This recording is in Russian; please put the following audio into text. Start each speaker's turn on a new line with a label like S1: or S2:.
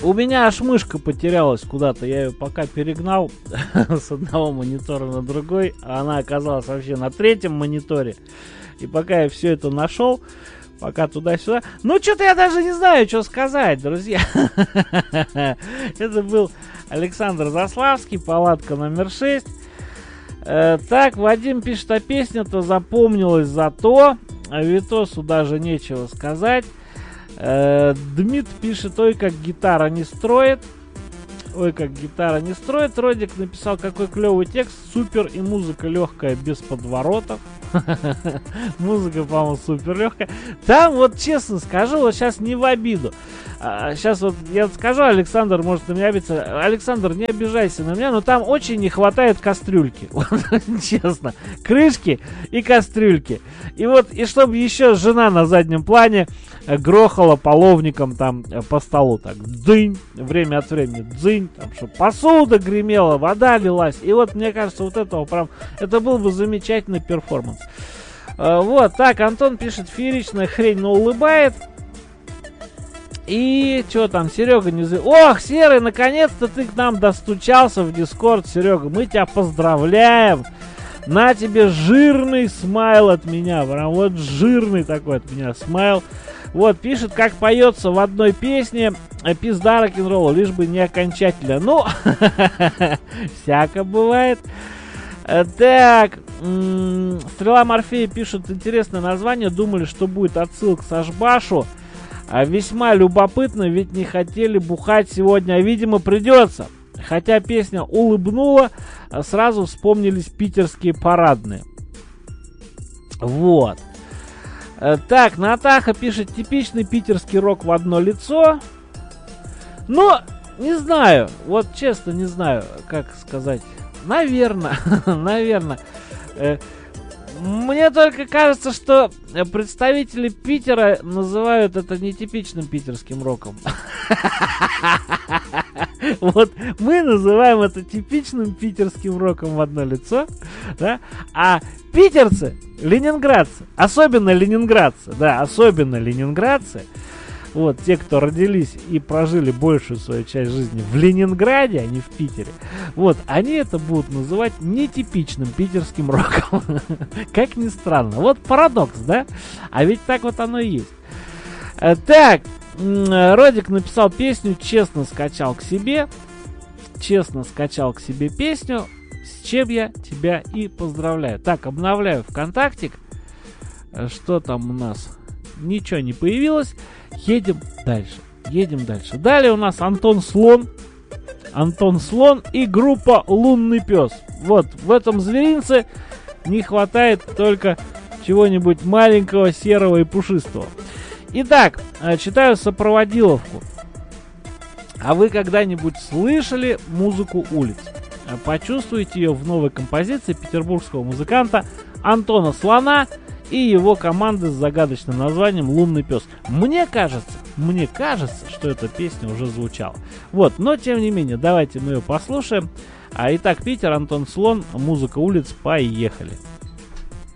S1: У меня аж мышка потерялась куда-то. Я ее пока перегнал с одного монитора на другой, а она оказалась вообще на третьем мониторе. И пока я все это нашел, пока туда-сюда... Ну, что-то я даже не знаю, что сказать, друзья. Это был Александр Заславский, палатка номер 6. Так, Вадим пишет, а песня-то запомнилась зато. Витосу даже нечего сказать. Дмит пишет, ой, как гитара не строит. Ой, как гитара не строит. Родик написал, какой клевый текст. Супер, и музыка легкая, без подворотов. Музыка, по-моему, супер легкая. Там, вот честно скажу, вот сейчас не в обиду. Сейчас вот я скажу, Александр может на меня обидеться. Александр, не обижайся на меня, но там очень не хватает кастрюльки. Честно. Крышки и кастрюльки. И вот, и чтобы еще жена на заднем плане грохала половником там по столу. Так, дзынь, время от времени, дзынь, там, чтобы посуда гремела, вода лилась. И вот, мне кажется, вот этого прям, это был бы замечательный перформанс. Вот, так, Антон пишет, фееричная хрень, но улыбает. И что там, Серега не... Ох, Серый, наконец-то ты к нам достучался в Дискорд, Серега. Мы тебя поздравляем. На тебе жирный смайл от меня. Прям вот жирный такой от меня смайл. Вот, пишет, как поется в одной песне. Пизда рок-н-ролла, лишь бы не окончательно. Ну, всяко бывает. Так, Стрела Морфея пишет, интересное название. Думали, что будет отсылка к Сашбашу. Весьма любопытно, ведь не хотели бухать сегодня, а видимо придется. Хотя песня улыбнула, сразу вспомнились питерские парадные. Вот. Так, Натаха пишет, типичный питерский рок в одно лицо. Но, не знаю, вот честно не знаю, как сказать. Наверное, наверное. Мне только кажется, что представители Питера называют это нетипичным питерским роком. Вот мы называем это типичным питерским роком в одно лицо, да? А питерцы, ленинградцы, особенно ленинградцы, вот, те, кто родились и прожили большую свою часть жизни в Ленинграде, а не в Питере, вот, они это будут называть нетипичным питерским роком. Как ни странно. Вот парадокс, да? А ведь так вот оно и есть. Так, Родик написал песню, честно скачал к себе песню, с чем я тебя и поздравляю. Так, обновляю ВКонтактик. Что там у нас? Ничего не появилось. Едем дальше. Далее у нас Антон Слон и группа Лунный Пес. Вот, в этом зверинце не хватает только чего-нибудь маленького, серого и пушистого. Итак, читаю сопроводиловку. А вы когда-нибудь слышали музыку улиц? Почувствуйте ее в новой композиции петербургского музыканта Антона Слона и его команды с загадочным названием «Лунный пес». Мне кажется, что эта песня уже звучала. Вот, но тем не менее, давайте мы ее послушаем. Итак, Питер, Антон Слон, музыка улиц, поехали.